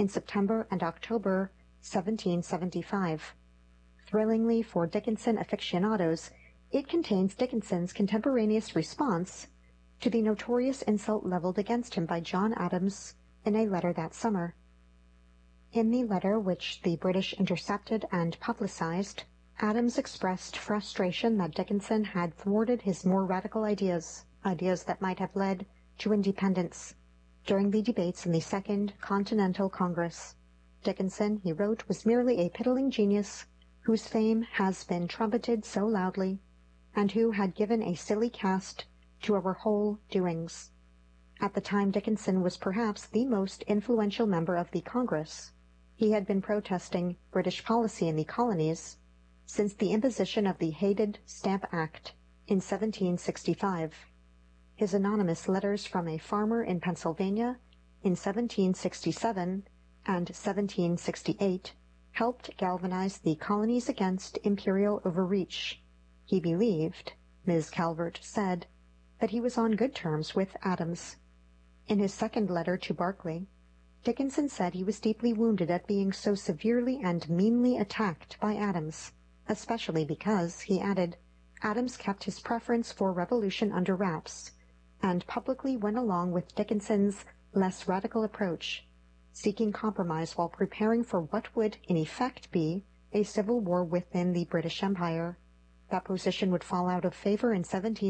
in September and October 1775. Thrillingly for Dickinson aficionados, it contains Dickinson's contemporaneous response to the notorious insult leveled against him by John Adams in a letter that summer. In the letter, which the British intercepted and publicized, Adams expressed frustration that Dickinson had thwarted his more radical ideas that might have led to independence, during the debates in the Second Continental Congress. Dickinson, he wrote, was merely a piddling genius whose fame has been trumpeted so loudly, and who had given a silly cast to our whole doings. At the time, Dickinson was perhaps the most influential member of the Congress. He had been protesting British policy in the colonies since the imposition of the hated Stamp Act in 1765. His anonymous letters from a farmer in Pennsylvania in 1767 and 1768 helped galvanize the colonies against imperial overreach. He believed, Ms. Calvert said, that he was on good terms with Adams. In his second letter to Berkeley, Dickinson said he was deeply wounded at being so severely and meanly attacked by Adams, especially because, he added, Adams kept his preference for revolution under wraps, and publicly went along with Dickinson's less radical approach, seeking compromise while preparing for what would in effect be a civil war within the British Empire. That position would fall out of favor in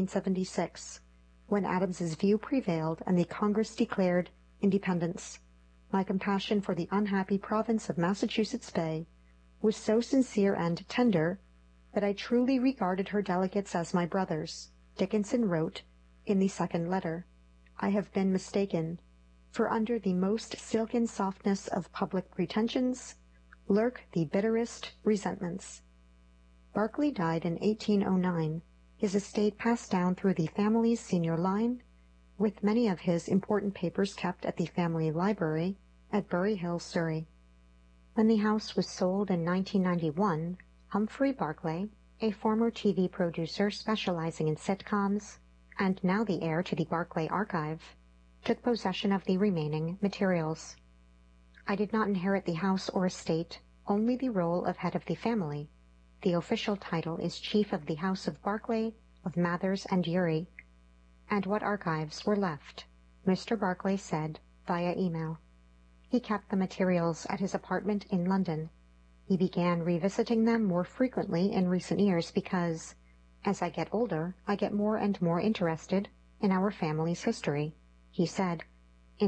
1776, when Adams's view prevailed and the Congress declared independence. My compassion for the unhappy province of Massachusetts Bay was so sincere and tender that I truly regarded her delegates as my brothers. Dickinson wrote in the second letter, I have been mistaken, for under the most silken softness of public pretensions lurk the bitterest resentments. Berkeley died in 1809, his estate passed down through the family's senior line, with many of his important papers kept at the family library at Bury Hill, Surrey. When the house was sold in 1991, Humphrey Barclay, a former TV producer specializing in sitcoms, and now the heir to the Barclay Archive, took possession of the remaining materials. I did not inherit the house or estate, only the role of head of the family. The official title is Chief of the House of Barclay, of Mathers and Urey. And what archives were left? Mr. Barclay said via email. He kept the materials at his apartment in London. He began revisiting them more frequently in recent years because, as I get older, I get more and more interested in our family's history. He said, in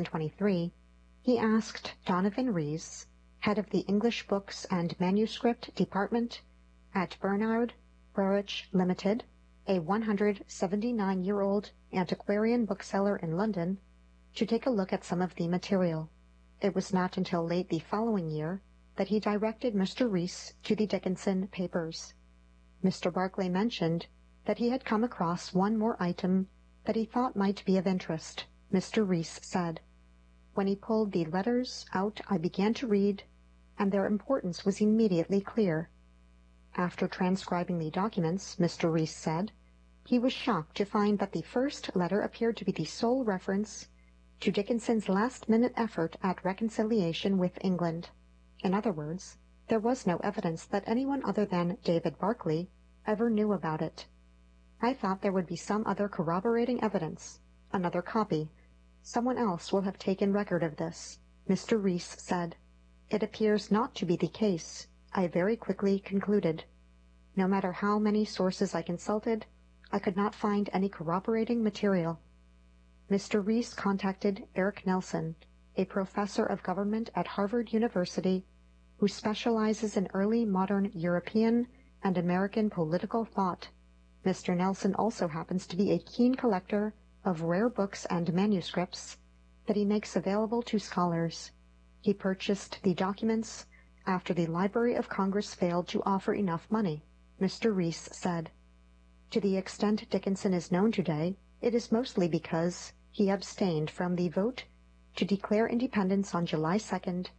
2023, he asked Donovan Rees, head of the English Books and Manuscript Department at Bernard Burrich Limited, a 179-year-old antiquarian bookseller in London, to take a look at some of the material. It was not until late the following year that he directed Mr. Rees to the Dickinson papers. Mr. Barclay mentioned that he had come across one more item that he thought might be of interest. Mr. Rees said, when he pulled the letters out, I began to read, and their importance was immediately clear. After transcribing the documents, Mr. Rees said, he was shocked to find that the first letter appeared to be the sole reference to Dickinson's last-minute effort at reconciliation with England. In other words, there was no evidence that anyone other than David Barclay ever knew about it. I thought there would be some other corroborating evidence, another copy. Someone else will have taken record of this, Mr. Rees said. It appears not to be the case, I very quickly concluded. No matter how many sources I consulted, I could not find any corroborating material. Mr. Rees contacted Eric Nelson, a professor of government at Harvard University, who specializes in early modern European and American political thought. Mr. Nelson also happens to be a keen collector of rare books and manuscripts that he makes available to scholars. He purchased the documents after the Library of Congress failed to offer enough money, Mr. Rees said. To the extent Dickinson is known today, it is mostly because he abstained from the vote to declare independence on July 2,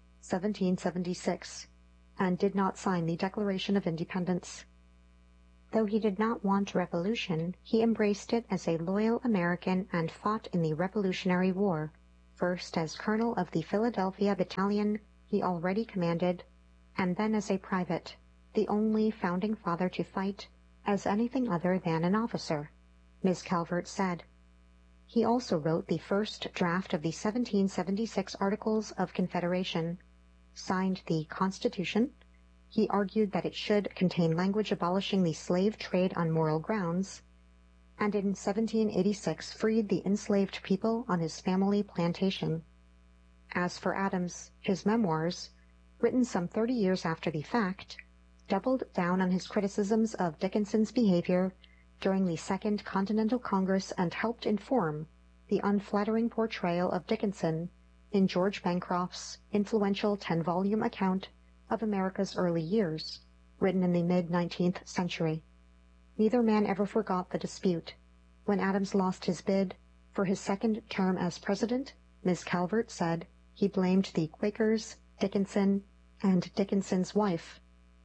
1776, and did not sign the Declaration of Independence. Though he did not want revolution, he embraced it as a loyal American and fought in the Revolutionary War. first as colonel of the Philadelphia battalion he already commanded, and then as a private, the only founding father to fight as anything other than an officer, Miss Calvert said. He also wrote the first draft of the 1776 Articles of Confederation, signed the Constitution. He argued that it should contain language abolishing the slave trade on moral grounds, and in 1786 freed the enslaved people on his family plantation. As for Adams, his memoirs, written some 30 years after the fact, doubled down on his criticisms of Dickinson's behavior during the Second Continental Congress and helped inform the unflattering portrayal of Dickinson in George Bancroft's influential 10-volume account of America's early years, written in the mid-19th century. Neither man ever forgot the dispute. When Adams lost his bid for his second term as president, Miss Calvert said he blamed the Quakers, Dickinson, and Dickinson's wife.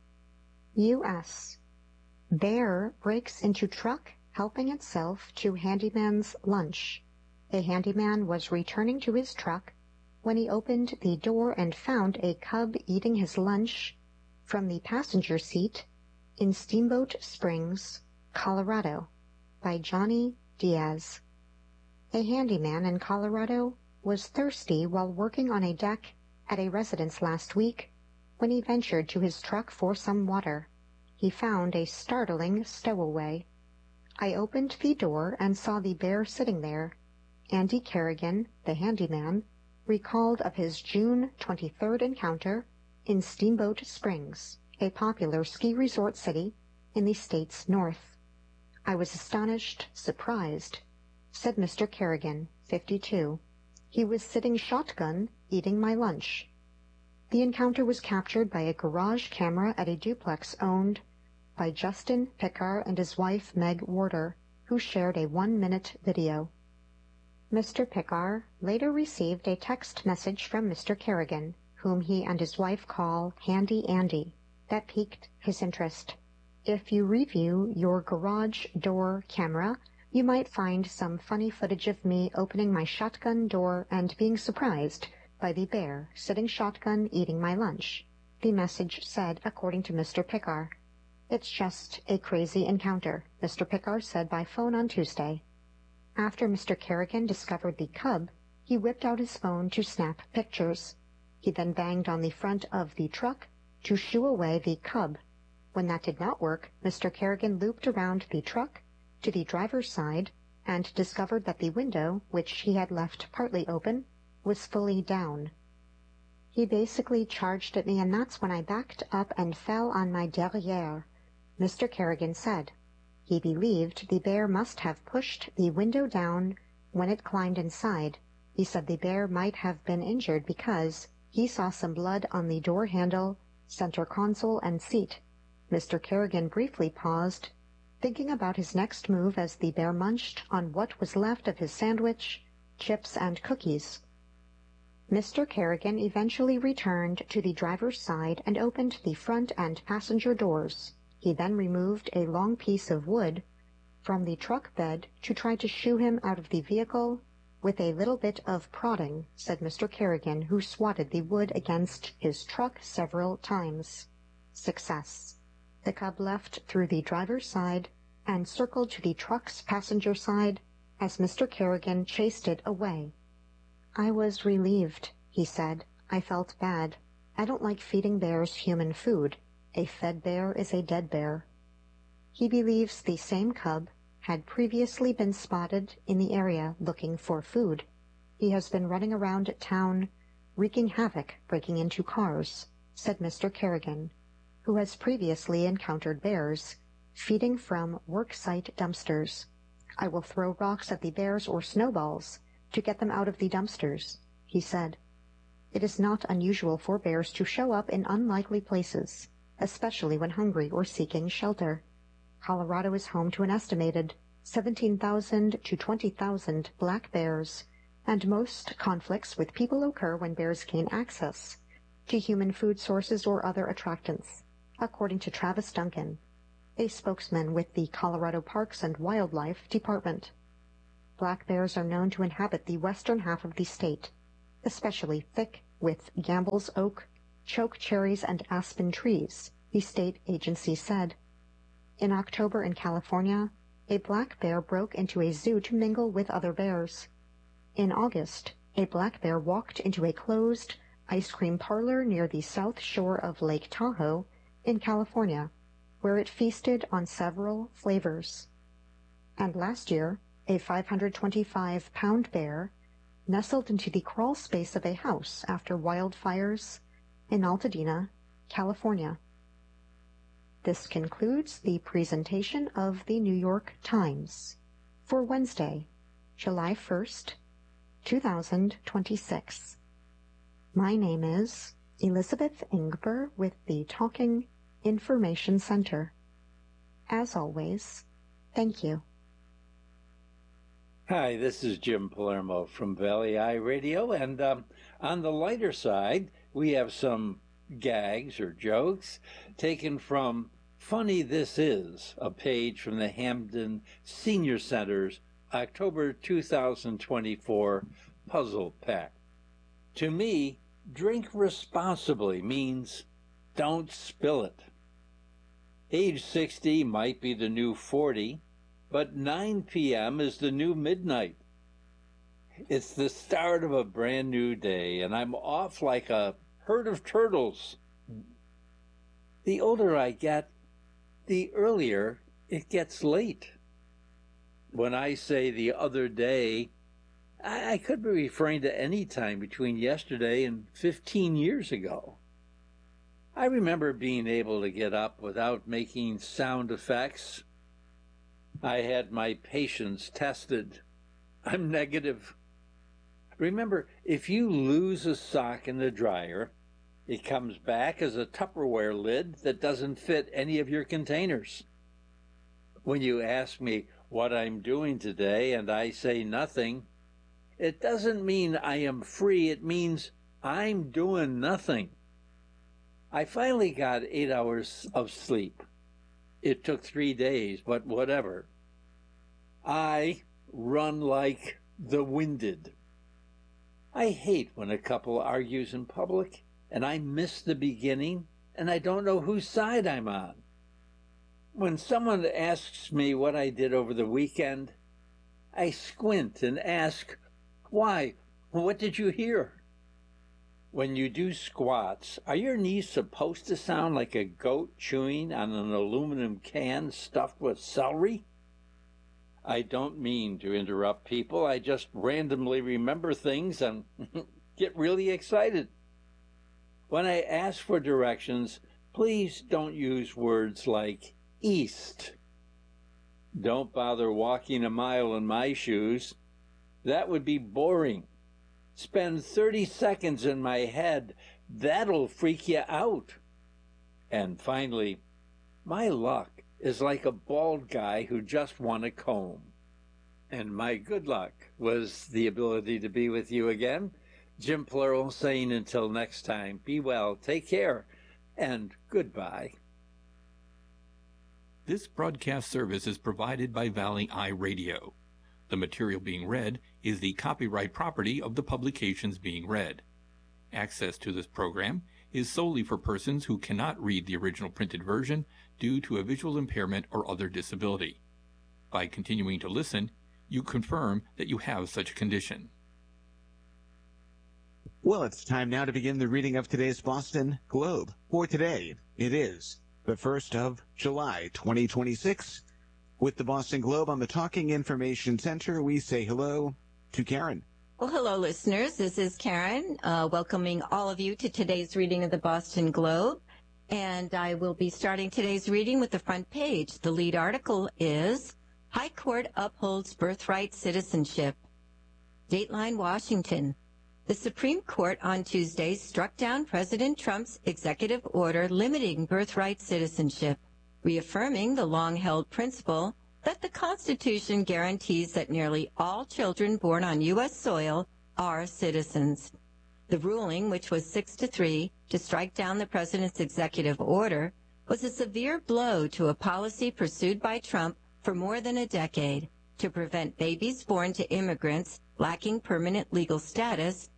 U.S. Bear breaks into truck helping itself to handyman's lunch. A handyman was returning to his truck when he opened the door and found a cub eating his lunch from the passenger seat in Steamboat Springs, Colorado, by Johnny Diaz. A handyman in Colorado was thirsty while working on a deck at a residence last week when he ventured to his truck for some water. He found a startling stowaway. I opened the door and saw the bear sitting there. Andy Kerrigan, the handyman, recalled of his June 23rd encounter in Steamboat Springs, a popular ski resort city in the state's north. I was astonished, surprised, said Mr. Kerrigan, 52. He was sitting shotgun, eating my lunch. The encounter was captured by a garage camera at a duplex owned by Justin Pickar and his wife Meg Warder, who shared a 1-minute video. Mr. Pickar later received a text message from Mr. Kerrigan, whom he and his wife call Handy Andy, that piqued his interest. If you review your garage door camera, you might find some funny footage of me opening my shotgun door and being surprised by the bear sitting shotgun eating my lunch, the message said, according to Mr. Pickar. It's just a crazy encounter, Mr. Pickar said by phone on Tuesday. After Mr. Kerrigan discovered the cub, he whipped out his phone to snap pictures. He then banged on the front of the truck to shoo away the cub. When that did not work, Mr. Kerrigan looped around the truck to the driver's side and discovered that the window, which he had left partly open, was fully down. He basically charged at me, and that's when I backed up and fell on my derrière, Mr. Kerrigan said. He believed the bear must have pushed the window down when it climbed inside. He said the bear might have been injured because he saw some blood on the door handle, center console, and seat. Mr. Kerrigan briefly paused, thinking about his next move as the bear munched on what was left of his sandwich, chips, and cookies. Mr. Kerrigan eventually returned to the driver's side and opened the front and passenger doors. He then removed a long piece of wood from the truck bed to try to shoo him out of the vehicle with a little bit of prodding, said Mr. Kerrigan, who swatted the wood against his truck several times. Success. The cub left through the driver's side and circled to the truck's passenger side as Mr. Kerrigan chased it away. I was relieved, he said. I felt bad. I don't like feeding bears human food. A fed bear is a dead bear. He believes the same cub had previously been spotted in the area looking for food. He has been running around town, wreaking havoc, breaking into cars, said Mr. Kerrigan, who has previously encountered bears, feeding from worksite dumpsters. I will throw rocks at the bears or snowballs to get them out of the dumpsters, he said. It is not unusual for bears to show up in unlikely places, especially when hungry or seeking shelter. Colorado is home to an estimated 17,000 to 20,000 black bears, and most conflicts with people occur when bears gain access to human food sources or other attractants, according to Travis Duncan, a spokesman with the Colorado Parks and Wildlife Department. Black bears are known to inhabit the western half of the state, especially thick with Gambel's oak, choke cherries, and aspen trees, the state agency said. In October in California, a black bear broke into a zoo to mingle with other bears. In August, a black bear walked into a closed ice cream parlor near the south shore of Lake Tahoe in California, where it feasted on several flavors. And last year, a 525-pound bear nestled into the crawl space of a house after wildfires in Altadena, California. This concludes the presentation of the New York Times for Wednesday, July 1st, 2026. My name is Elizabeth Ingber with the Talking Information Center. As always, thank you. Hi, this is Jim Palermo from Valley Eye Radio, and on the lighter side, we have some gags or jokes taken from Funny This Is, a page from the Hamden Senior Center's October 2024 Puzzle Pack. To me, drink responsibly means don't spill it. Age 60 might be the new 40, but 9 p.m. is the new midnight. It's the start of a brand new day, and I'm off like a herd of turtles. The older I get, the earlier it gets late. When I say the other day, I could be referring to any time between yesterday and 15 years ago. I remember being able to get up without making sound effects. I had my patience tested. I'm negative. Remember, if you lose a sock in the dryer, it comes back as a Tupperware lid that doesn't fit any of your containers. When you ask me what I'm doing today and I say nothing, it doesn't mean I am free. It means I'm doing nothing. I finally got 8 hours of sleep. It took 3 days, but whatever. I run like the winded. I hate when a couple argues in public and I miss the beginning and I don't know whose side I'm on. When someone asks me what I did over the weekend, I squint and ask, why? What did you hear? When you do squats, are your knees supposed to sound like a goat chewing on an aluminum can stuffed with celery? I don't mean to interrupt people. I just randomly remember things and get really excited. When I ask for directions, please don't use words like east. Don't bother walking a mile in my shoes. That would be boring. Spend 30 seconds in my head. That'll freak you out. And finally, my luck is like a bald guy who just won a comb. And my good luck was the ability to be with you again. Jim Palermo saying until next time, be well, take care, and goodbye. This broadcast service is provided by Valley Eye Radio. The material being read is the copyright property of the publications being read. Access to this program is solely for persons who cannot read the original printed version due to a visual impairment or other disability. By continuing to listen, you confirm that you have such a condition. Well, it's time now to begin the reading of today's Boston Globe. For today, it is the 1st of July, 2026. With the Boston Globe on the Talking Information Center, we say hello to Karen. Well, hello, listeners. This is Karen, welcoming all of you to today's reading of the Boston Globe. And I will be starting today's reading with the front page. The lead article is High Court Upholds Birthright Citizenship. Dateline, Washington. The Supreme Court on Tuesday struck down President Trump's executive order limiting birthright citizenship, reaffirming the long-held principle that the Constitution guarantees that nearly all children born on U.S. soil are citizens. The ruling, which was 6-3 to strike down the president's executive order, was a severe blow to a policy pursued by Trump for more than a decade to prevent babies born to immigrants lacking permanent legal status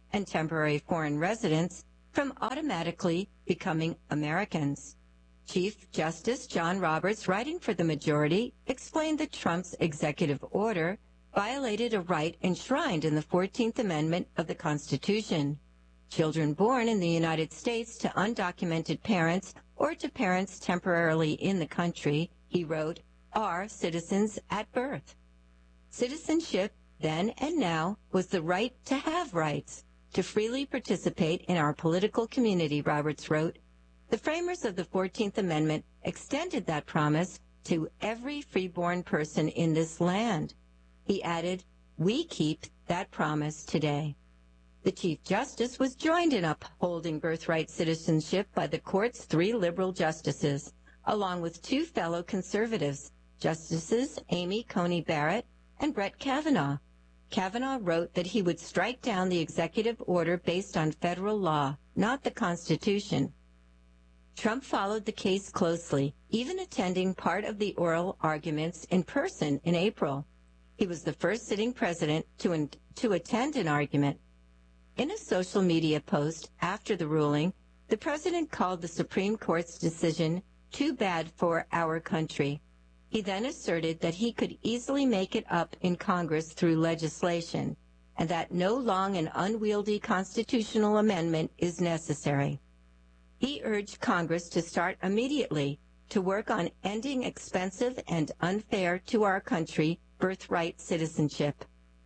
and temporary foreign residents from automatically becoming Americans. Chief Justice John Roberts, writing for the majority, explained that Trump's executive order violated a right enshrined in the 14th Amendment of the Constitution. Children born in the United States to undocumented parents or to parents temporarily in the country, he wrote, are citizens at birth. Citizenship then and now was the right to have rights, to freely participate in our political community, Roberts wrote. The framers of the 14th Amendment extended that promise to every freeborn person in this land. He added, we keep that promise today. The Chief Justice was joined in upholding birthright citizenship by the court's 3 liberal justices, along with 2 fellow conservatives, Justices Amy Coney Barrett and Brett Kavanaugh. Kavanaugh wrote that he would strike down the executive order based on federal law, not the Constitution. Trump followed the case closely, even attending part of the oral arguments in person in April. He was the first sitting president to attend an argument. In a social media post after the ruling, the president called the Supreme Court's decision too bad for our country. He then asserted that he could easily make it up in Congress through legislation, and that no long and unwieldy constitutional amendment is necessary. He urged Congress to start immediately to work on ending expensive and unfair to our country birthright citizenship.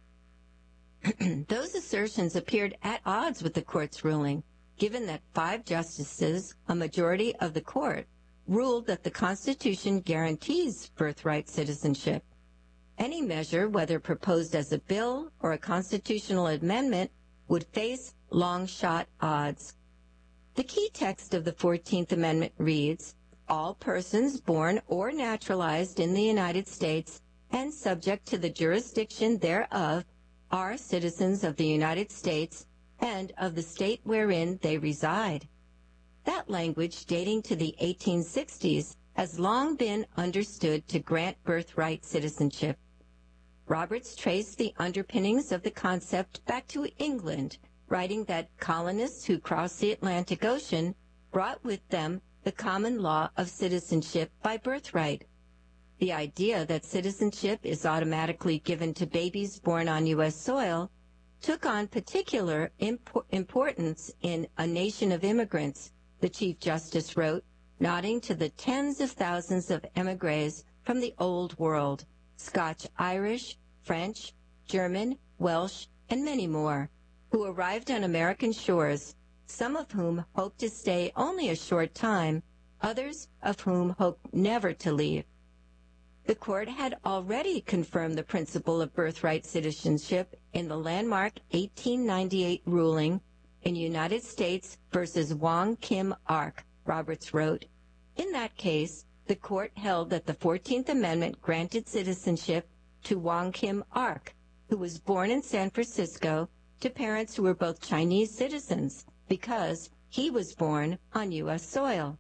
Those assertions appeared at odds with the court's ruling, given that 5 justices, a majority of the court, ruled that the Constitution guarantees birthright citizenship. Any measure, whether proposed as a bill or a constitutional amendment, would face long-shot odds. The key text of the 14th Amendment reads, all persons born or naturalized in the United States and subject to the jurisdiction thereof are citizens of the United States and of the state wherein they reside. That language, dating to the 1860s, has long been understood to grant birthright citizenship. Roberts traced the underpinnings of the concept back to England, writing that colonists who crossed the Atlantic Ocean brought with them the common law of citizenship by birthright. The idea that citizenship is automatically given to babies born on U.S. soil took on particular importance in A Nation of Immigrants, the Chief Justice wrote, nodding to the tens of thousands of emigres from the Old World, Scotch-Irish, French, German, Welsh, and many more, who arrived on American shores, some of whom hoped to stay only a short time, others of whom hoped never to leave. The court had already confirmed the principle of birthright citizenship in the landmark 1898 ruling in United States versus Wong Kim Ark, Roberts wrote. In that case, the court held that the 14th Amendment granted citizenship to Wong Kim Ark, who was born in San Francisco to parents who were both Chinese citizens because he was born on U.S. soil.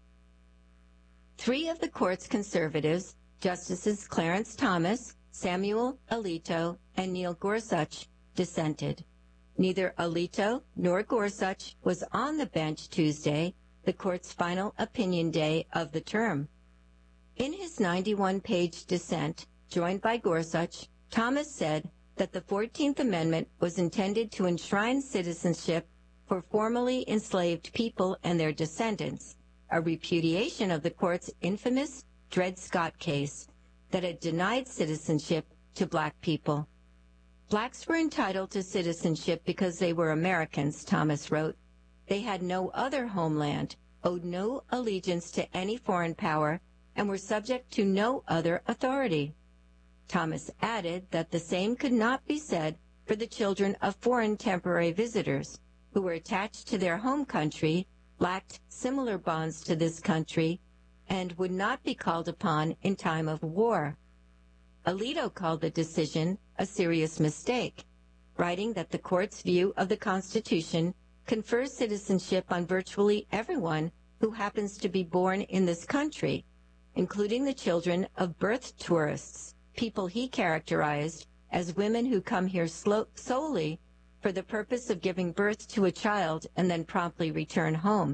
3 of the court's conservatives, Justices Clarence Thomas, Samuel Alito, and Neil Gorsuch, dissented. Neither Alito nor Gorsuch was on the bench Tuesday, the court's final opinion day of the term. In his 91-page dissent, joined by Gorsuch, Thomas said that the 14th Amendment was intended to enshrine citizenship for formerly enslaved people and their descendants, a repudiation of the court's infamous Dred Scott case that had denied citizenship to black people. Blacks were entitled to citizenship because they were Americans, Thomas wrote. They had no other homeland, owed no allegiance to any foreign power, and were subject to no other authority. Thomas added that the same could not be said for the children of foreign temporary visitors, who were attached to their home country, lacked similar bonds to this country, and would not be called upon in time of war. Alito called the decision a serious mistake, writing that the court's view of the Constitution confers citizenship on virtually everyone who happens to be born in this country, including the children of birth tourists, people he characterized as women who come here solely for the purpose of giving birth to a child and then promptly return home.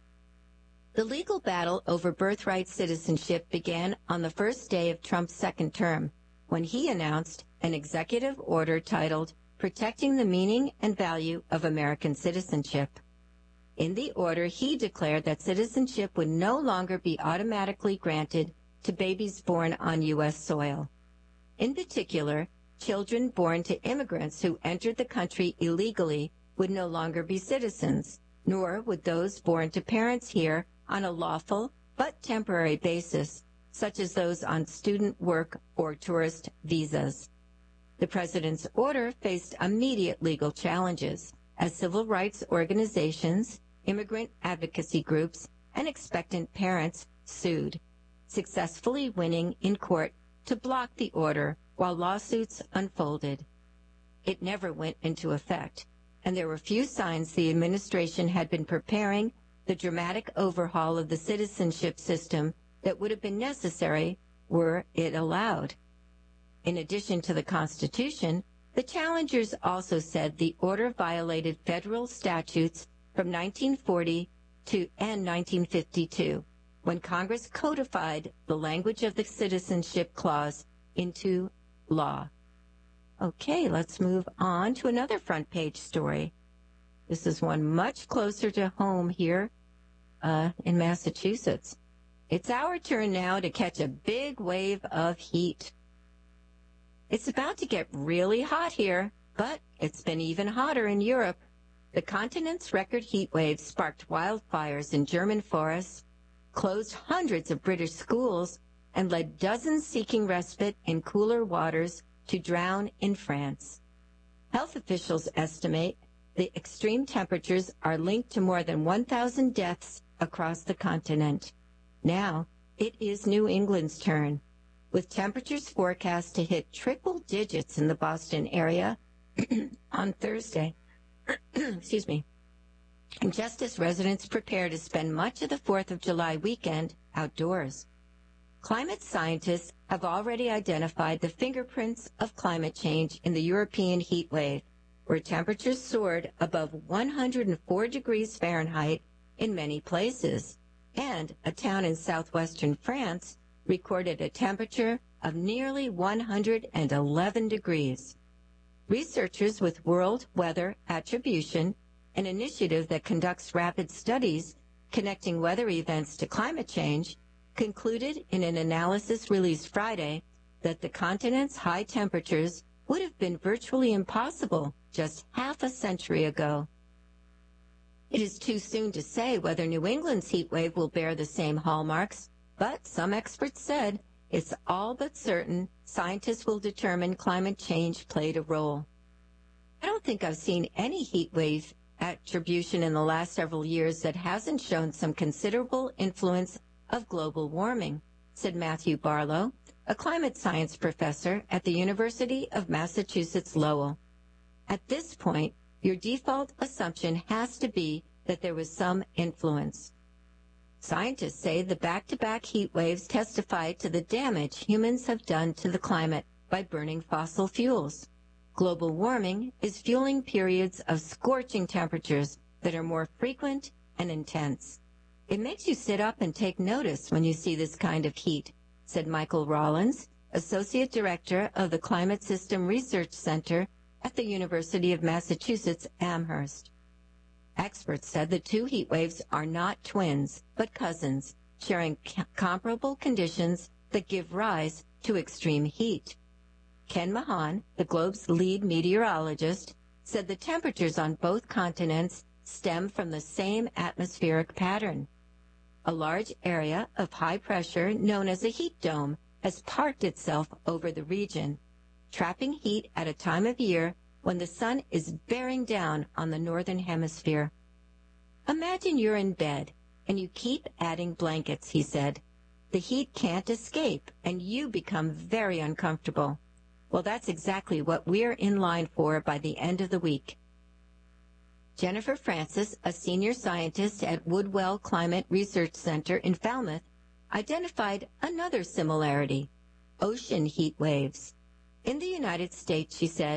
The legal battle over birthright citizenship began on the first day of Trump's second term, when he announced an executive order titled Protecting the Meaning and Value of American Citizenship. In the order, he declared that citizenship would no longer be automatically granted to babies born on U.S. soil. In particular, children born to immigrants who entered the country illegally would no longer be citizens, nor would those born to parents here on a lawful but temporary basis, such as those on student, work, or tourist visas. The president's order faced immediate legal challenges as civil rights organizations, immigrant advocacy groups, and expectant parents sued, successfully winning in court to block the order while lawsuits unfolded. It never went into effect, and there were few signs the administration had been preparing the dramatic overhaul of the citizenship system that would have been necessary were it allowed. In addition to the Constitution, the challengers also said the order violated federal statutes from 1940 and 1952, when Congress codified the language of the Citizenship Clause into law. Okay, let's move on to another front page story. This is one much closer to home here in Massachusetts. It's our turn now to catch a big wave of heat. It's about to get really hot here, but it's been even hotter in Europe. The continent's record heat wave sparked wildfires in German forests, closed hundreds of British schools, and led dozens seeking respite in cooler waters to drown in France. Health officials estimate the extreme temperatures are linked to more than 1,000 deaths across the continent. Now, it is New England's turn, with temperatures forecast to hit triple digits in the Boston area on Thursday. Excuse me. And just as residents prepare to spend much of the 4th of July weekend outdoors. Climate scientists have already identified the fingerprints of climate change in the European heat wave, where temperatures soared above 104 degrees Fahrenheit in many places, and a town in southwestern France recorded a temperature of nearly 111 degrees. Researchers with World Weather Attribution, an initiative that conducts rapid studies connecting weather events to climate change, concluded in an analysis released Friday that the continent's high temperatures would have been virtually impossible just half a century ago. It is too soon to say whether New England's heat wave will bear the same hallmarks, but some experts said it's all but certain scientists will determine climate change played a role. I don't think I've seen any heat wave attribution in the last several years that hasn't shown some considerable influence of global warming, said Matthew Barlow, a climate science professor at the University of Massachusetts Lowell. At this point, your default assumption has to be that there was some influence. Scientists say the back-to-back heat waves testify to the damage humans have done to the climate by burning fossil fuels. Global warming is fueling periods of scorching temperatures that are more frequent and intense. It makes you sit up and take notice when you see this kind of heat, said Michael Rollins, Associate Director of the Climate System Research Center at the University of Massachusetts Amherst. Experts said the two heat waves are not twins, but cousins, sharing comparable conditions that give rise to extreme heat. Ken Mahan, the globe's lead meteorologist, said the temperatures on both continents stem from the same atmospheric pattern. A large area of high pressure known as a heat dome has parked itself over the region, trapping heat at a time of year when the sun is bearing down on the northern hemisphere. Imagine you're in bed and you keep adding blankets, he said. The heat can't escape and you become very uncomfortable. Well, that's exactly what we're in line for by the end of the week. Jennifer Francis, a senior scientist at Woodwell Climate Research Center in Falmouth, identified another similarity: ocean heat waves. In the United States, she said,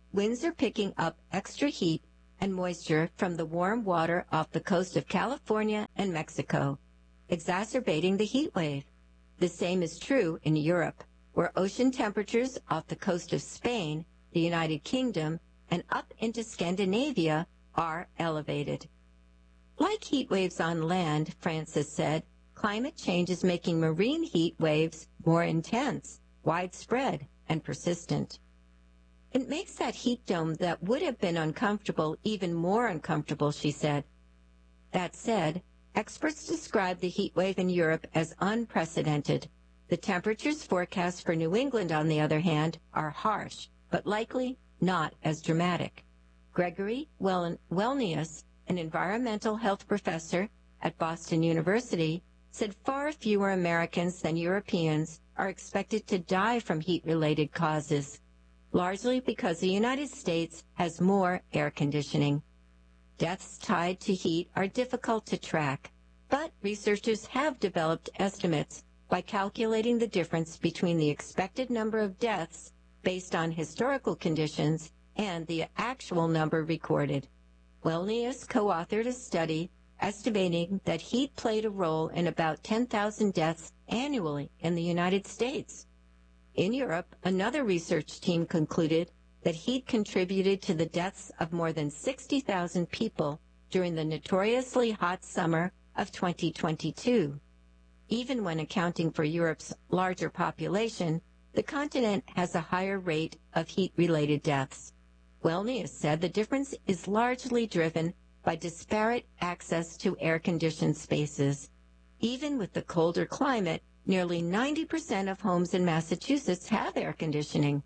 winds are picking up extra heat and moisture from the warm water off the coast of California and Mexico, exacerbating the heat wave. The same is true in Europe, where ocean temperatures off the coast of Spain, the United Kingdom, and up into Scandinavia are elevated. Like heat waves on land, Francis said, climate change is making marine heat waves more intense, widespread, and persistent. It makes that heat dome that would have been uncomfortable even more uncomfortable, she said. That said, experts describe the heat wave in Europe as unprecedented. The temperatures forecast for New England, on the other hand, are harsh, but likely not as dramatic. Gregory Wellnius, an environmental health professor at Boston University, said far fewer Americans than Europeans are expected to die from heat-related causes, largely because the United States has more air conditioning. Deaths tied to heat are difficult to track, but researchers have developed estimates by calculating the difference between the expected number of deaths based on historical conditions and the actual number recorded. Wellnius co-authored a study estimating that heat played a role in about 10,000 deaths annually in the United States. In Europe, another research team concluded that heat contributed to the deaths of more than 60,000 people during the notoriously hot summer of 2022. Even when accounting for Europe's larger population, the continent has a higher rate of heat-related deaths. Wellnius said the difference is largely driven by disparate access to air-conditioned spaces. Even with the colder climate, nearly 90% of homes in Massachusetts have air conditioning.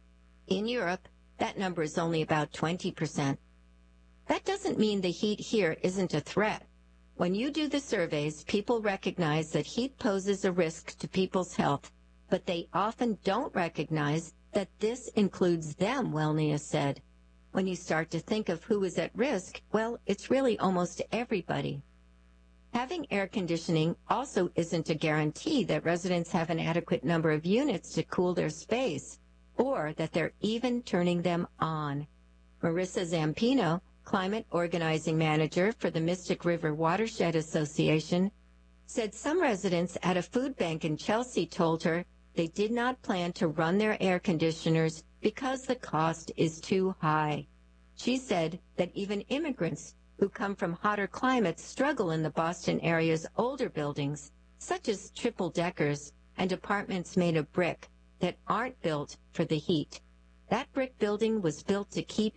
In Europe, that number is only about 20%. That doesn't mean the heat here isn't a threat. When you do the surveys, people recognize that heat poses a risk to people's health, but they often don't recognize that this includes them, Wellnius said. When you start to think of who is at risk, well, it's really almost everybody. Having air conditioning also isn't a guarantee that residents have an adequate number of units to cool their space, or that they're even turning them on. Marissa Zampino, climate organizing manager for the Mystic River Watershed Association, said some residents at a food bank in Chelsea told her they did not plan to run their air conditioners because the cost is too high. She said that even immigrants who come from hotter climates struggle in the Boston area's older buildings, such as triple-deckers and apartments made of brick that aren't built for the heat. That brick building was built to keep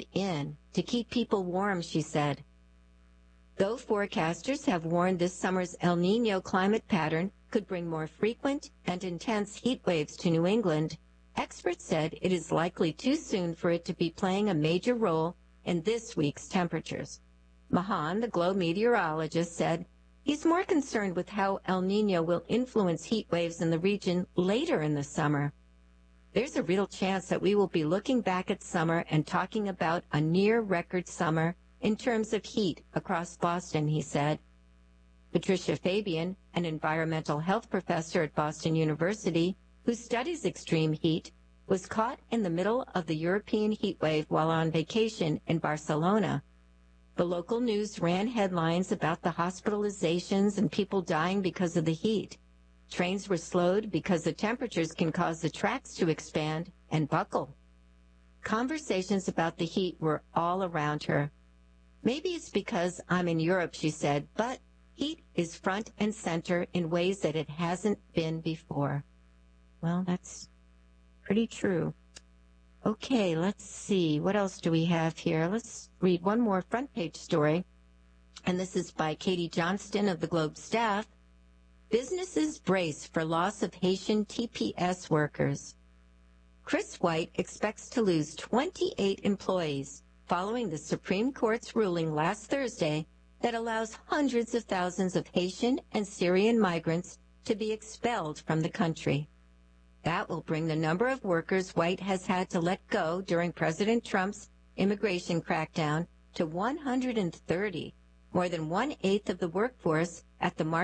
people warm, she said. Though forecasters have warned this summer's El Niño climate pattern could bring more frequent and intense heat waves to New England, experts said it is likely too soon for it to be playing a major role in this week's temperatures. Mahan, the globe meteorologist, said he's more concerned with how El Niño will influence heat waves in the region later in the summer. There's a real chance that we will be looking back at summer and talking about a near-record summer in terms of heat across Boston, he said. Patricia Fabian, an environmental health professor at Boston University who studies extreme heat, was caught in the middle of the European heat wave while on vacation in Barcelona. The local news ran headlines about the hospitalizations and people dying because of the heat. Trains were slowed because the temperatures can cause the tracks to expand and buckle. Conversations about the heat were all around her. Maybe it's because I'm in Europe, she said, but heat is front and center in ways that it hasn't been before. Well, that's pretty true. Okay, let's see. What else do we have here? Let's read one more front page story. And this is by Katie Johnston of the Globe staff. Businesses brace for loss of Haitian TPS workers. Chris White expects to lose 28 employees following the Supreme Court's ruling last Thursday that allows hundreds of thousands of Haitian and Syrian migrants to be expelled from the country. That will bring the number of workers White has had to let go during President Trump's immigration crackdown to 130, more than 1/8 of the workforce at the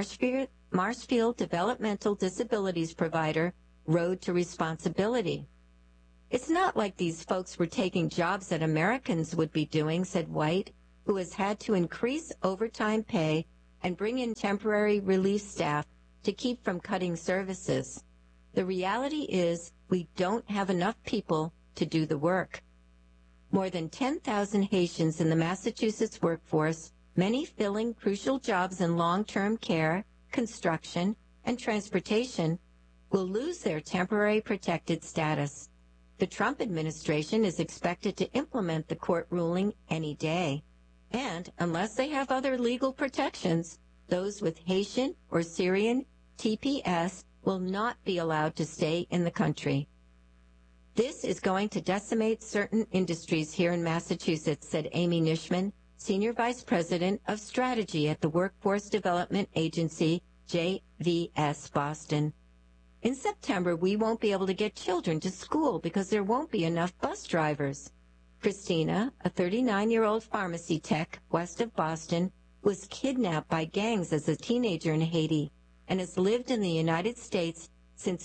Marshfield Developmental Disabilities provider Road to Responsibility. It's not like these folks were taking jobs that Americans would be doing, said White, who has had to increase overtime pay and bring in temporary relief staff to keep from cutting services. The reality is we don't have enough people to do the work. More than 10,000 Haitians in the Massachusetts workforce, many filling crucial jobs in long-term care, construction, and transportation, will lose their temporary protected status. The Trump administration is expected to implement the court ruling any day. And unless they have other legal protections, those with Haitian or Syrian TPS will not be allowed to stay in the country. This is going to decimate certain industries here in Massachusetts, said Amy Nishman, Senior Vice President of Strategy at the Workforce Development Agency, JVS Boston. In September, we won't be able to get children to school because there won't be enough bus drivers. Christina, a 39-year-old pharmacy tech west of Boston, was kidnapped by gangs as a teenager in Haiti and has lived in the United States since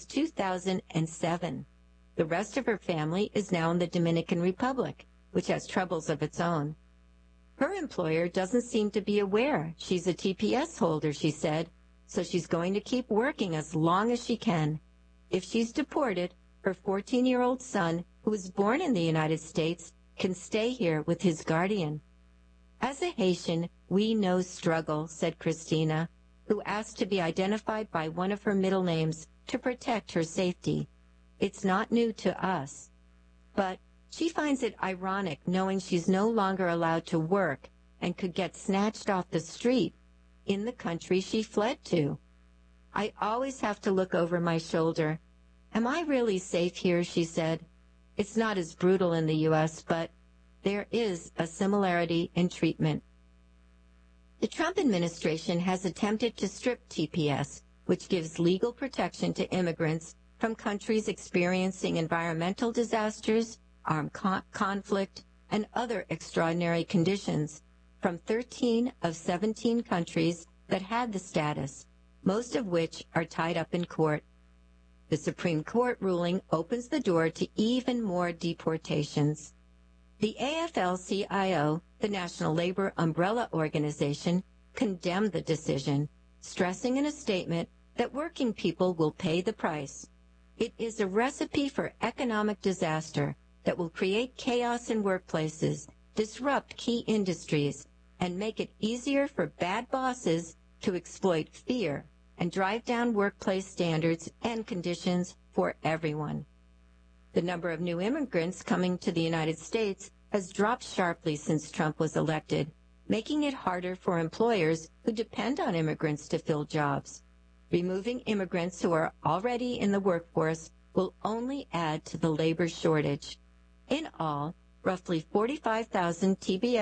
2007. The rest of her family is now in the Dominican Republic, which has troubles of its own. Her employer doesn't seem to be aware she's a TPS holder, she said, so she's going to keep working as long as she can. If she's deported, her 14-year-old son, who was born in the United States, can stay here with his guardian. As a Haitian, we know struggle, said Christina, who asked to be identified by one of her middle names to protect her safety. It's not new to us. But she finds it ironic knowing she's no longer allowed to work and could get snatched off the street in the country she fled to. I always have to look over my shoulder. Am I really safe here, she said. It's not as brutal in the U.S., but there is a similarity in treatment. The Trump administration has attempted to strip TPS, which gives legal protection to immigrants from countries experiencing environmental disasters, armed conflict, and other extraordinary conditions, from 13 of 17 countries that had the status, most of which are tied up in court. The Supreme Court ruling opens the door to even more deportations. The AFL-CIO, the National Labor Umbrella Organization, condemned the decision, stressing in a statement that working people will pay the price. It is a recipe for economic disaster that will create chaos in workplaces, disrupt key industries, and make it easier for bad bosses to exploit fear and drive down workplace standards and conditions for everyone. The number of new immigrants coming to the United States has dropped sharply since Trump was elected, making it harder for employers who depend on immigrants to fill jobs. Removing immigrants who are already in the workforce will only add to the labor shortage. In all, roughly 45,000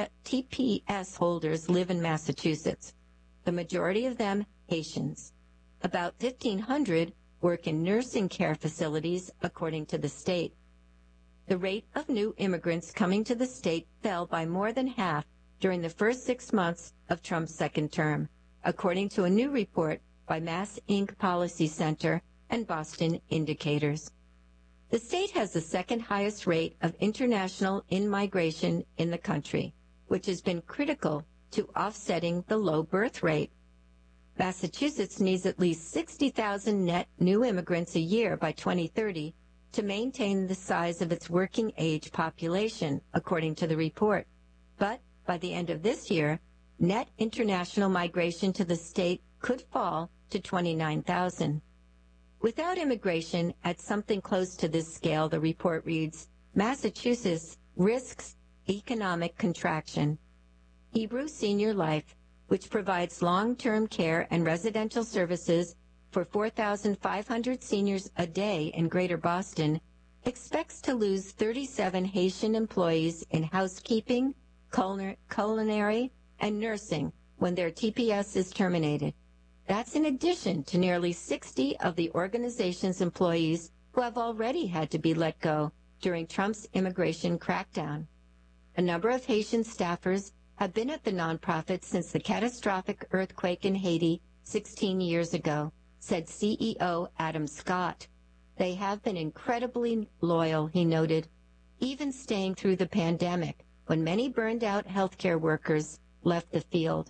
TPS holders live in Massachusetts, the majority of them Haitians. About 1,500 work in nursing care facilities, according to the state. The rate of new immigrants coming to the state fell by more than half during the first 6 months of Trump's second term, according to a new report by Mass Inc. Policy Center and Boston Indicators. The state has the second highest rate of international in-migration in the country, which has been critical to offsetting the low birth rate. Massachusetts needs at least 60,000 net new immigrants a year by 2030 to maintain the size of its working age population, according to the report. But by the end of this year, net international migration to the state could fall to 29,000. Without immigration at something close to this scale, the report reads, Massachusetts risks economic contraction. Hebrew Senior Life, which provides long-term care and residential services for 4,500 seniors a day in Greater Boston, expects to lose 37 Haitian employees in housekeeping, culinary, and nursing when their TPS is terminated. That's in addition to nearly 60 of the organization's employees who have already had to be let go during Trump's immigration crackdown. A number of Haitian staffers have been at the nonprofit since the catastrophic earthquake in Haiti 16 years ago, said CEO Adam Scott. They have been incredibly loyal, he noted, even staying through the pandemic when many burned-out healthcare workers left the field.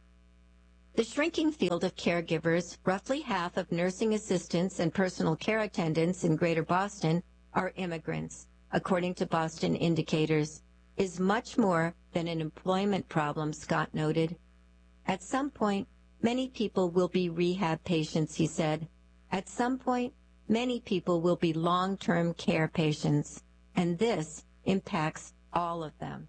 The shrinking field of caregivers, roughly half of nursing assistants and personal care attendants in Greater Boston, are immigrants, according to Boston Indicators, is much more than an employment problem, Scott noted. At some point, many people will be rehab patients, he said. At some point, many people will be long-term care patients, and this impacts all of them.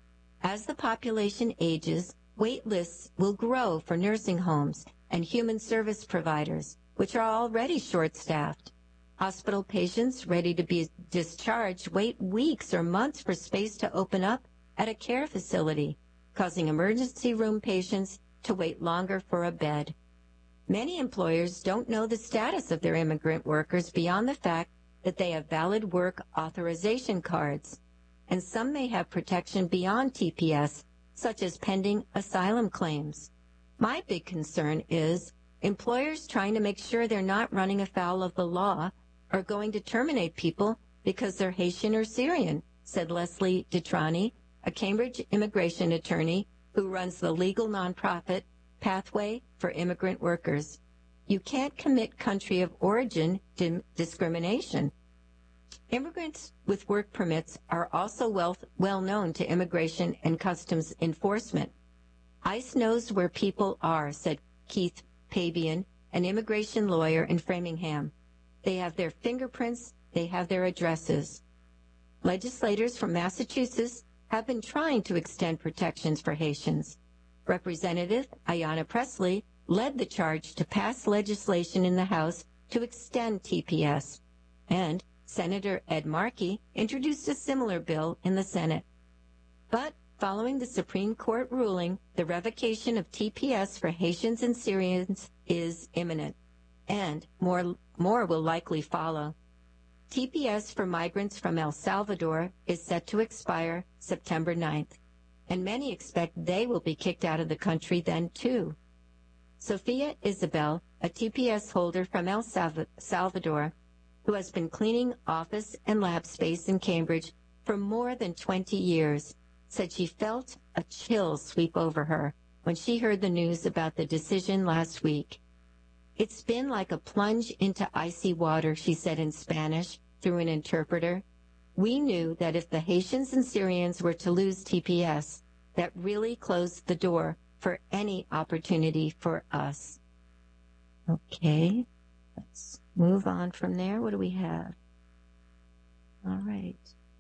As the population ages, wait lists will grow for nursing homes and human service providers, which are already short-staffed. Hospital patients ready to be discharged wait weeks or months for space to open up at a care facility, causing emergency room patients to wait longer for a bed. Many employers don't know the status of their immigrant workers beyond the fact that they have valid work authorization cards, and some may have protection beyond TPS, such as pending asylum claims. My big concern is employers trying to make sure they're not running afoul of the law are going to terminate people because they're Haitian or Syrian, said Leslie Detrani, a Cambridge immigration attorney who runs the legal nonprofit Pathway for Immigrant Workers. You can't commit country of origin discrimination. Immigrants with work permits are also well known to Immigration and Customs Enforcement. ICE knows where people are, said Keith Pabian, an immigration lawyer in Framingham. They have their fingerprints, they have their addresses. Legislators from Massachusetts have been trying to extend protections for Haitians. Representative Ayanna Pressley led the charge to pass legislation in the House to extend TPS, and Senator Ed Markey introduced a similar bill in the Senate. But following the Supreme Court ruling, the revocation of TPS for Haitians and Syrians is imminent, and more will likely follow. TPS for migrants from El Salvador is set to expire September 9th, and many expect they will be kicked out of the country then too. Sophia Isabel, a TPS holder from El Salvador, who has been cleaning office and lab space in Cambridge for more than 20 years, said she felt a chill sweep over her when she heard the news about the decision last week. It's been like a plunge into icy water, she said in Spanish through an interpreter. We knew that if the Haitians and Syrians were to lose TPS, that really closed the door for any opportunity for us. Okay, let's move on from there. What do we have? All right.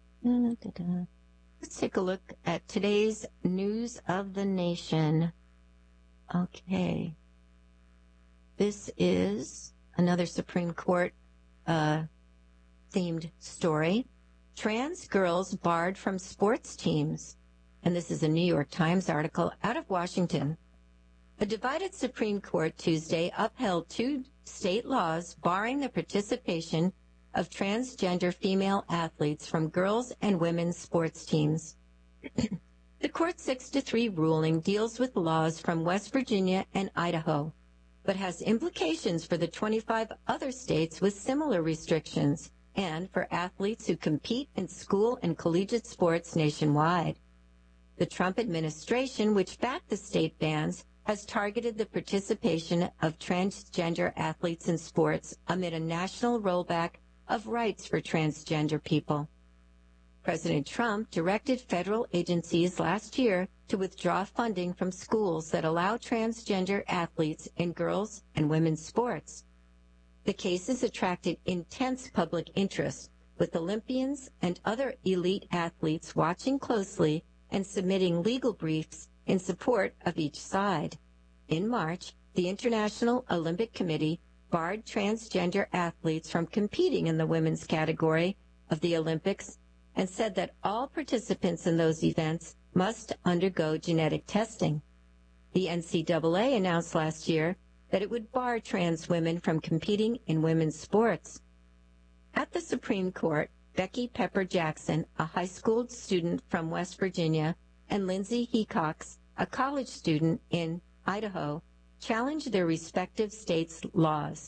Let's take a look at today's news of the nation. Okay. This is another Supreme Court themed story. Trans girls barred from sports teams. And this is a New York Times article out of Washington. A divided Supreme Court Tuesday upheld 2 state laws barring the participation of transgender female athletes from girls' and women's sports teams. The court's 6-3 ruling deals with laws from West Virginia and Idaho, but has implications for the 25 other states with similar restrictions and for athletes who compete in school and collegiate sports nationwide. The Trump administration, which backed the state bans, has targeted the participation of transgender athletes in sports amid a national rollback of rights for transgender people. President Trump directed federal agencies last year to withdraw funding from schools that allow transgender athletes in girls' and women's sports. The case has attracted intense public interest, with Olympians and other elite athletes watching closely and submitting legal briefs in support of each side. In March, the International Olympic Committee barred transgender athletes from competing in the women's category of the Olympics and said that all participants in those events must undergo genetic testing. The NCAA announced last year that it would bar trans women from competing in women's sports. At the Supreme Court, Becky Pepper Jackson, a high school student from West Virginia, and Lindsay Hecox, a college student in Idaho, challenged their respective states' laws.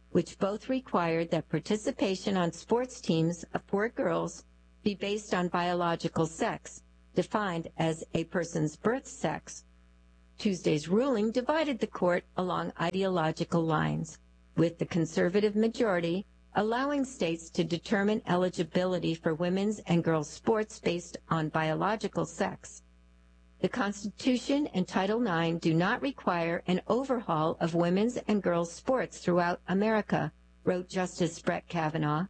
which both required that participation on sports teams for girls be based on biological sex, defined as a person's birth sex. Tuesday's ruling divided the court along ideological lines, with the conservative majority allowing states to determine eligibility for women's and girls' sports based on biological sex. The Constitution and Title IX do not require an overhaul of women's and girls' sports throughout America, wrote Justice Brett Kavanaugh.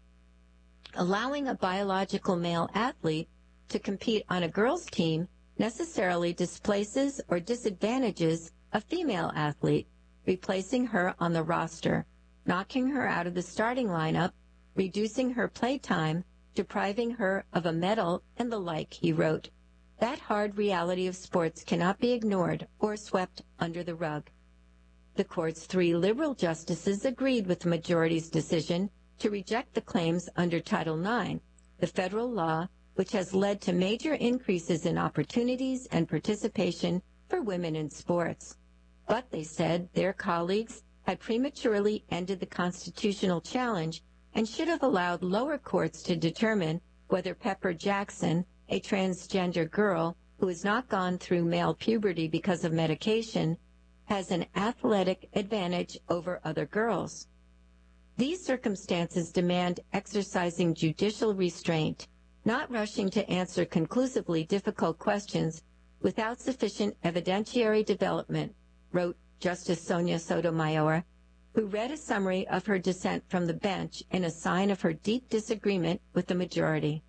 Allowing a biological male athlete to compete on a girls' team necessarily displaces or disadvantages a female athlete, replacing her on the roster, knocking her out of the starting lineup, reducing her play time, depriving her of a medal, and the like, he wrote. That hard reality of sports cannot be ignored or swept under the rug. The court's 3 liberal justices agreed with the majority's decision to reject the claims under Title IX, the federal law which has led to major increases in opportunities and participation for women in sports. But, they said, their colleagues had prematurely ended the constitutional challenge and should have allowed lower courts to determine whether Pepper Jackson, a transgender girl who has not gone through male puberty because of medication, has an athletic advantage over other girls. These circumstances demand exercising judicial restraint, not rushing to answer conclusively difficult questions without sufficient evidentiary development, wrote Justice Sonia Sotomayor, who read a summary of her dissent from the bench in a sign of her deep disagreement with the majority.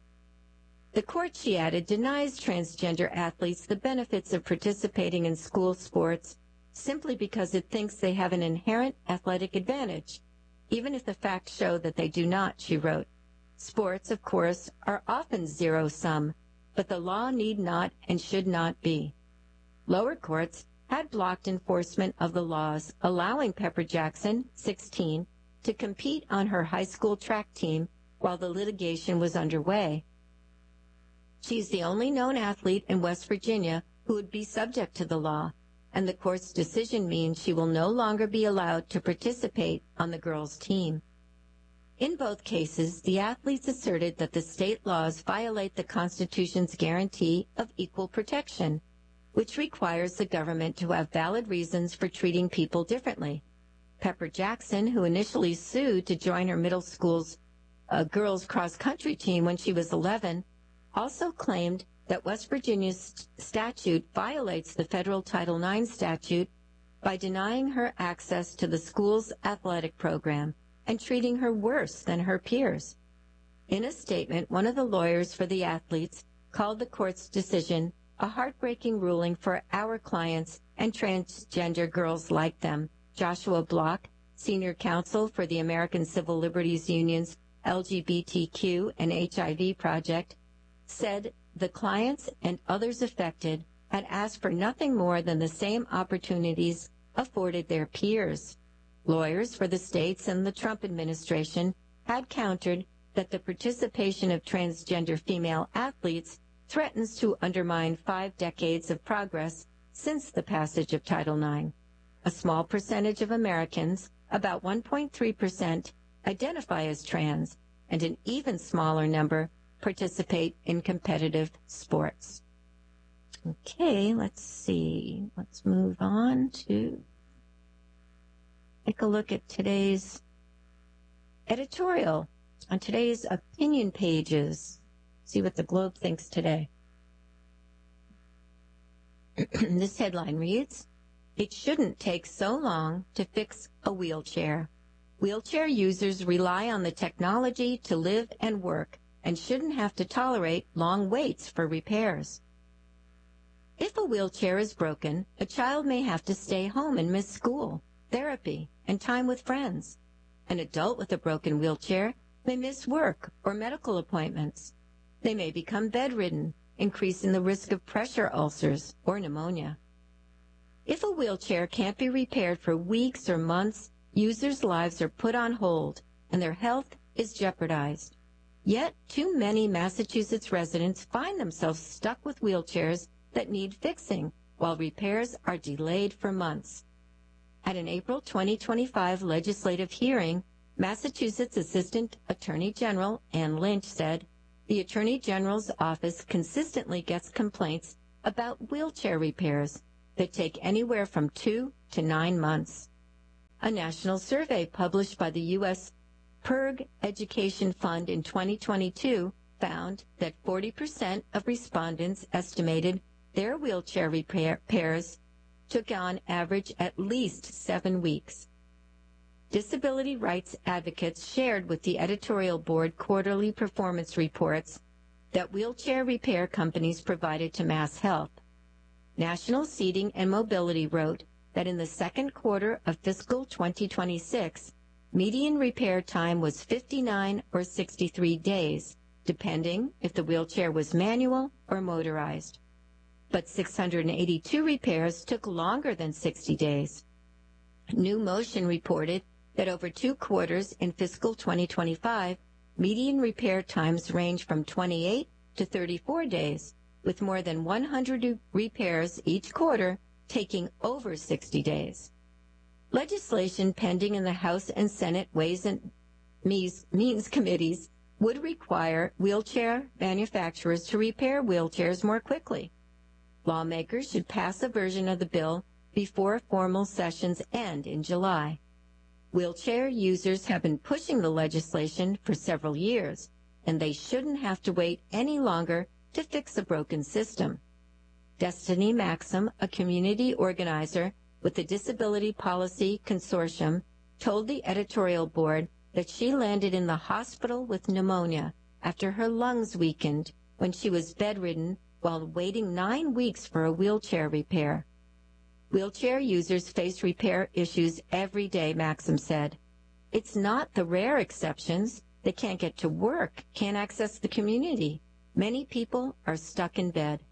The court, she added, denies transgender athletes the benefits of participating in school sports simply because it thinks they have an inherent athletic advantage, even if the facts show that they do not, she wrote. Sports, of course, are often zero-sum, but the law need not and should not be. Lower courts had blocked enforcement of the laws allowing Pepper Jackson, 16, to compete on her high school track team while the litigation was underway. She's the only known athlete in West Virginia who would be subject to the law, and the court's decision means she will no longer be allowed to participate on the girls' team. In both cases, the athletes asserted that the state laws violate the Constitution's guarantee of equal protection, which requires the government to have valid reasons for treating people differently. Pepper Jackson, who initially sued to join her middle school's girls' cross-country team when she was 11, also claimed that West Virginia's statute violates the federal Title IX statute by denying her access to the school's athletic program and treating her worse than her peers. In a statement, one of the lawyers for the athletes called the court's decision a heartbreaking ruling for our clients and transgender girls like them. Joshua Block, senior counsel for the American Civil Liberties Union's LGBTQ and HIV project, said the clients and others affected had asked for nothing more than the same opportunities afforded their peers. Lawyers for the states and the Trump administration had countered that the participation of transgender female athletes threatens to undermine 5 decades of progress since the passage of Title IX. A small percentage of Americans, about 1.3%, identify as trans, and an even smaller number participate in competitive sports. Okay, let's see. Let's move on to take a look at today's editorial on today's opinion pages. See what the Globe thinks today. This headline reads, "It shouldn't take so long to fix a wheelchair. Wheelchair users rely on the technology to live and work and shouldn't have to tolerate long waits for repairs." If a wheelchair is broken, a child may have to stay home and miss school, therapy, and time with friends. An adult with a broken wheelchair may miss work or medical appointments. They may become bedridden, increasing the risk of pressure ulcers or pneumonia. If a wheelchair can't be repaired for weeks or months, users' lives are put on hold and their health is jeopardized. Yet, too many Massachusetts residents find themselves stuck with wheelchairs that need fixing, while repairs are delayed for months. At an April 2025 legislative hearing, Massachusetts Assistant Attorney General Ann Lynch said, "The Attorney General's office consistently gets complaints about wheelchair repairs that take anywhere from 2 to 9 months." A national survey published by the U.S. PIRG Education Fund in 2022 found that 40% of respondents estimated their wheelchair repairs took on average at least 7 weeks. Disability rights advocates shared with the editorial board quarterly performance reports that wheelchair repair companies provided to MassHealth. National Seating and Mobility wrote that in the second quarter of fiscal 2026, median repair time was 59 or 63 days, depending if the wheelchair was manual or motorized. But 682 repairs took longer than 60 days. New Motion reported that over 2 quarters in fiscal 2025, median repair times range from 28 to 34 days, with more than 100 repairs each quarter taking over 60 days. Legislation pending in the House and Senate Ways and Means Committees would require wheelchair manufacturers to repair wheelchairs more quickly. Lawmakers should pass a version of the bill before formal sessions end in July. Wheelchair users have been pushing the legislation for several years, and they shouldn't have to wait any longer to fix a broken system. Destiny Maxim, a community organizer with the Disability Policy Consortium, told the editorial board that she landed in the hospital with pneumonia after her lungs weakened when she was bedridden while waiting 9 weeks for a wheelchair repair. Wheelchair users face repair issues every day, Maxim said. It's not the rare exceptions. They can't get to work, can't access the community. Many people are stuck in bed.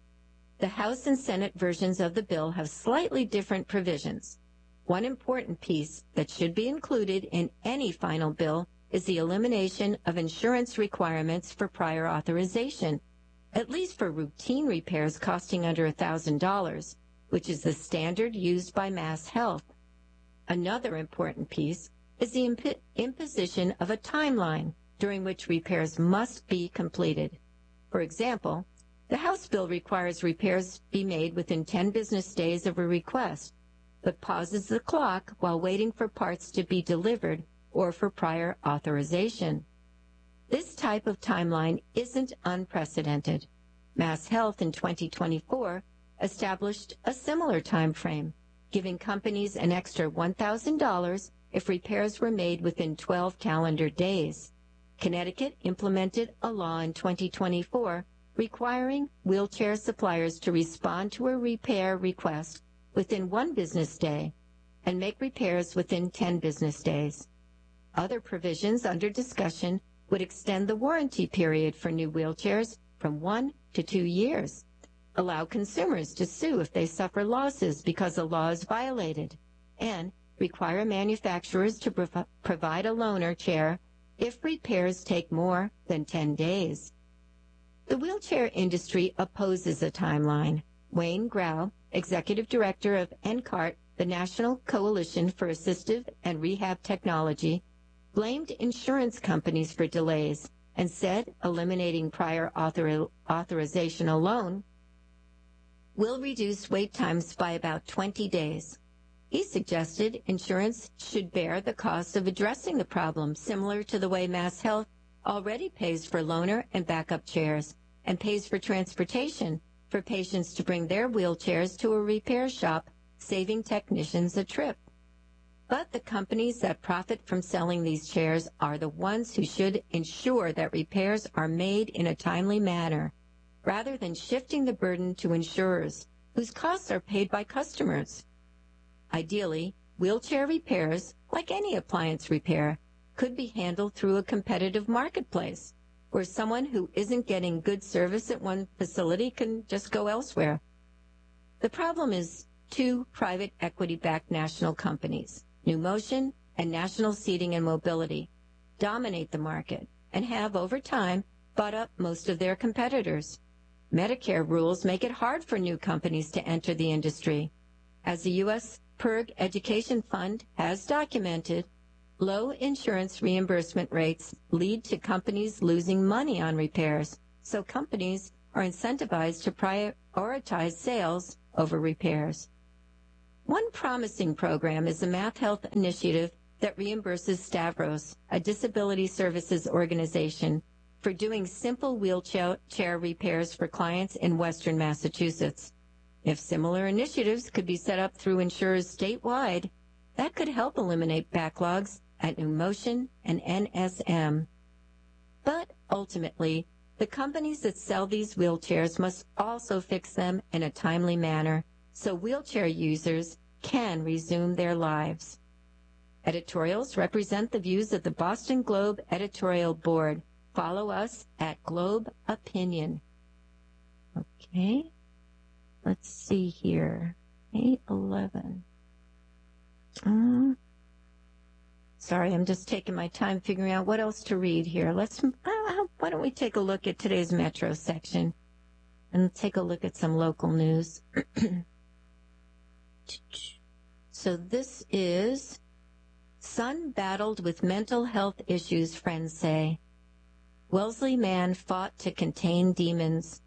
The House and Senate versions of the bill have slightly different provisions. One important piece that should be included in any final bill is the elimination of insurance requirements for prior authorization, at least for routine repairs costing under $1,000, which is the standard used by MassHealth. Another important piece is the imposition of a timeline during which repairs must be completed. For example, the House bill requires repairs be made within 10 business days of a request, but pauses the clock while waiting for parts to be delivered or for prior authorization. This type of timeline isn't unprecedented. MassHealth in 2024 established a similar time frame, giving companies an extra $1,000 if repairs were made within 12 calendar days. Connecticut implemented a law in 2024 requiring wheelchair suppliers to respond to a repair request within 1 business day and make repairs within 10 business days. Other provisions under discussion would extend the warranty period for new wheelchairs from 1 to 2 years, allow consumers to sue if they suffer losses because a law is violated, and require manufacturers to provide a loaner chair if repairs take more than 10 days. The wheelchair industry opposes a timeline. Wayne Grau, Executive Director of NCART, the National Coalition for Assistive and Rehab Technology, blamed insurance companies for delays and said eliminating prior authorization alone will reduce wait times by about 20 days. He suggested insurance should bear the cost of addressing the problem, similar to the way MassHealth already pays for loaner and backup chairs and pays for transportation for patients to bring their wheelchairs to a repair shop, saving technicians a trip. But the companies that profit from selling these chairs are the ones who should ensure that repairs are made in a timely manner, rather than shifting the burden to insurers, whose costs are paid by customers. Ideally, wheelchair repairs, like any appliance repair, could be handled through a competitive marketplace, where someone who isn't getting good service at one facility can just go elsewhere. The problem is 2 private equity-backed national companies, New Motion and National Seating and Mobility, dominate the market and have, over time, bought up most of their competitors. Medicare rules make it hard for new companies to enter the industry. As the U.S. PIRG Education Fund has documented, Low insurance reimbursement rates lead to companies losing money on repairs, so companies are incentivized to prioritize sales over repairs. One promising program is the Math Health Initiative that reimburses Stavros, a disability services organization, for doing simple wheelchair repairs for clients in Western Massachusetts. If similar initiatives could be set up through insurers statewide, that could help eliminate backlogs at New Motion and NSM. But ultimately, the companies that sell these wheelchairs must also fix them in a timely manner so wheelchair users can resume their lives. Editorials represent the views of the Boston Globe editorial board. Follow us at Globe Opinion. Okay, let's see here. 8:11. Sorry, I'm just taking my time figuring out what else to read here. Why don't we take a look at today's Metro section and take a look at some local news. So this is, son battled with mental health issues, friends say. Wellesley man fought to contain demons.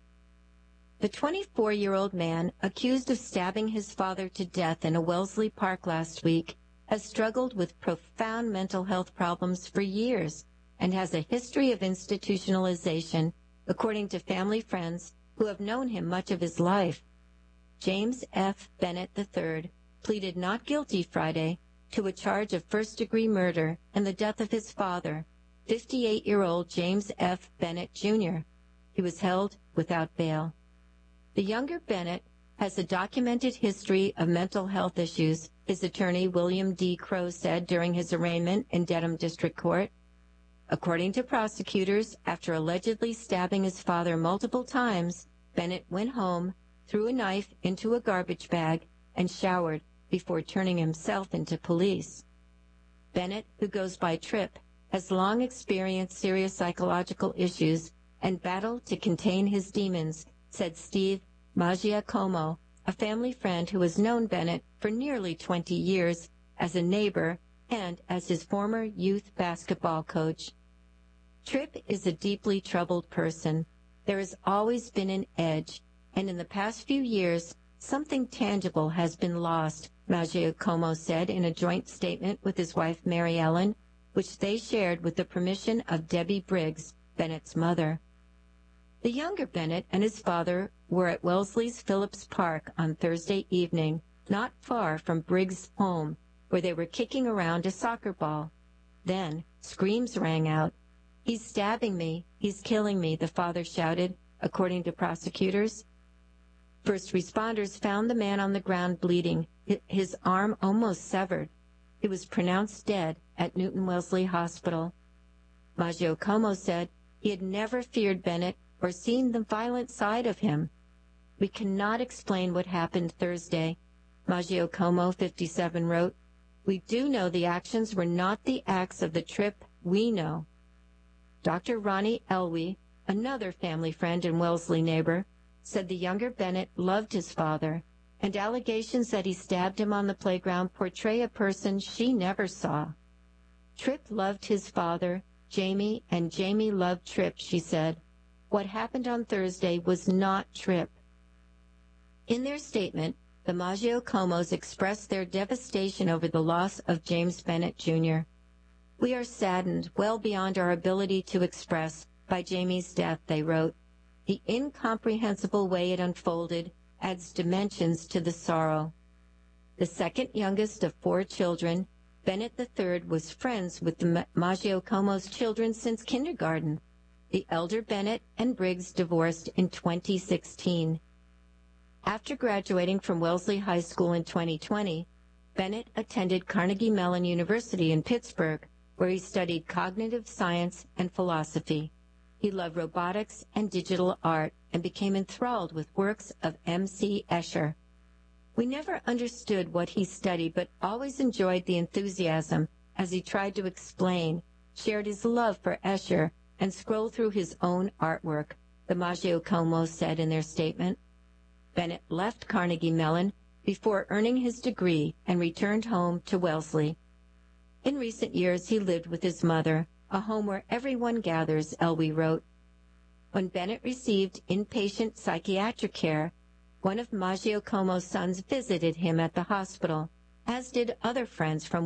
The 24-year-old man, accused of stabbing his father to death in a Wellesley park last week, has struggled with profound mental health problems for years and has a history of institutionalization, according to family friends who have known him much of his life. James F. Bennett III pleaded not guilty Friday to a charge of first-degree murder in the death of his father, 58-year-old James F. Bennett, Jr. He was held without bail. The younger Bennett has a documented history of mental health issues, his attorney William D. Crow said during his arraignment in Dedham District Court. According to prosecutors, after allegedly stabbing his father multiple times, Bennett went home, threw a knife into a garbage bag, and showered before turning himself into police. Bennett, who goes by Trip, has long experienced serious psychological issues and battled to contain his demons, said Steve Maggiacomo, a family friend who has known Bennett for nearly 20 years as a neighbor and as his former youth basketball coach. Tripp is a deeply troubled person. There has always been an edge, and in the past few years, something tangible has been lost, Maggiacomo said in a joint statement with his wife Mary Ellen, which they shared with the permission of Debbie Briggs, Bennett's mother. The younger Bennett and his father were at Wellesley's Phillips Park on Thursday evening, not far from Briggs' home, where they were kicking around a soccer ball. Then screams rang out. "He's stabbing me. He's killing me," the father shouted, according to prosecutors. First responders found the man on the ground bleeding, his arm almost severed. He was pronounced dead at Newton Wellesley Hospital. Maggiacomo said he had never feared Bennett or seen the violent side of him. "We cannot explain what happened Thursday," Maggiacomo, 57, wrote. "We do know the actions were not the acts of the Trip we know." Dr. Ronnie Elwey, another family friend and Wellesley neighbor, said the younger Bennett loved his father, and allegations that he stabbed him on the playground portray a person she never saw. Tripp loved his father, Jamie, and Jamie loved Tripp, she said. What happened on Thursday was not Tripp. In their statement, the Maggiacomos expressed their devastation over the loss of James Bennett, Jr. "We are saddened well beyond our ability to express by Jamie's death," they wrote. "The incomprehensible way it unfolded adds dimensions to the sorrow." The second youngest of 4 children, Bennett III was friends with the Maggiacomos' children since kindergarten. The elder Bennett and Briggs divorced in 2016. After graduating from Wellesley High School in 2020, Bennett attended Carnegie Mellon University in Pittsburgh, where he studied cognitive science and philosophy. He loved robotics and digital art and became enthralled with works of M.C. Escher. "We never understood what he studied, but always enjoyed the enthusiasm as he tried to explain, shared his love for Escher, and scrolled through his own artwork," the Maggiacomos said in their statement. Bennett left Carnegie Mellon before earning his degree and returned home to Wellesley. In recent years, he lived with his mother, a home where everyone gathers, Elwy wrote. When Bennett received inpatient psychiatric care, one of Maggio Como's sons visited him at the hospital, as did other friends from